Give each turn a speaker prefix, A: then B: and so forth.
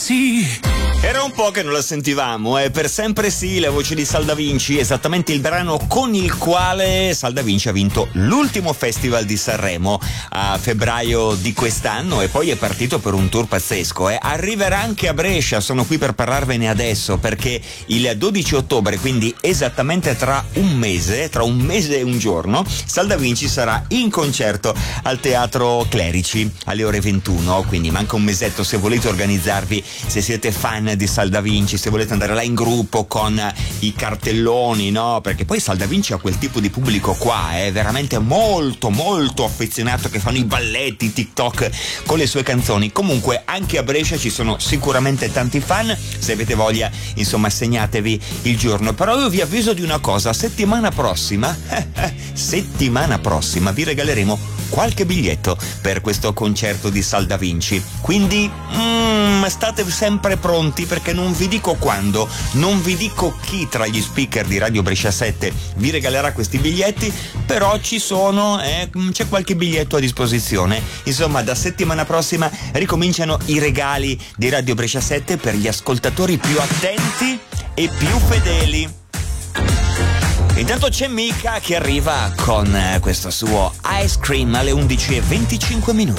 A: sì.
B: Era un po' che non la sentivamo, Per sempre sì, la voce di Sal Da Vinci, esattamente il brano con il quale Sal Da Vinci ha vinto l'ultimo Festival di Sanremo a febbraio di quest'anno e poi è partito per un tour pazzesco. Arriverà anche a Brescia, sono qui per parlarvene adesso perché il 12 ottobre, quindi esattamente tra un mese e un giorno, Sal Da Vinci sarà in concerto al Teatro Clerici alle ore 21, quindi manca un mesetto se volete organizzarvi, se siete fan di Sal Da Vinci, se volete andare là in gruppo con i cartelloni, no? Perché poi Sal Da Vinci ha quel tipo di pubblico qua, è veramente molto molto affezionato, che fanno i balletti, i TikTok con le sue canzoni. Comunque anche a Brescia ci sono sicuramente tanti fan, se avete voglia insomma segnatevi il giorno. Però io vi avviso di una cosa, settimana prossima vi regaleremo qualche biglietto per questo concerto di Sal Da Vinci, quindi state sempre pronti perché non vi dico quando, non vi dico chi tra gli speaker di Radio Brescia 7 vi regalerà questi biglietti, però ci sono, c'è qualche biglietto a disposizione. Insomma, da settimana prossima ricominciano i regali di Radio Brescia 7 per gli ascoltatori più attenti e più fedeli. Intanto c'è Mika che arriva con questo suo Ice Cream alle 11:25.